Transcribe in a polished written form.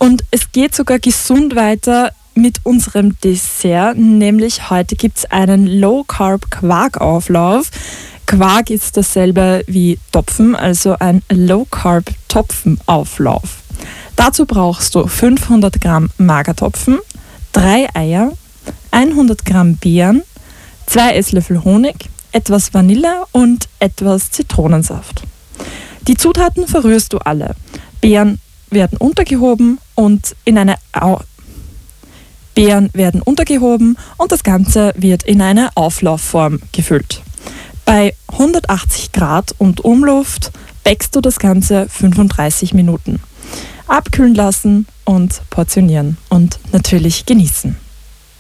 Und es geht sogar gesund weiter mit unserem Dessert, nämlich heute gibt es einen Low-Carb-Quarkauflauf. Quark ist dasselbe wie Topfen, also ein Low-Carb-Topfenauflauf. Dazu brauchst du 500 Gramm Magertopfen, 3 Eier, 100 Gramm Beeren, 2 Esslöffel Honig, etwas Vanille und etwas Zitronensaft. Die Zutaten verrührst du alle. Beeren werden untergehoben und das Ganze wird in eine Auflaufform gefüllt. Bei 180 Grad und Umluft backst du das Ganze 35 Minuten. Abkühlen lassen und portionieren und natürlich genießen.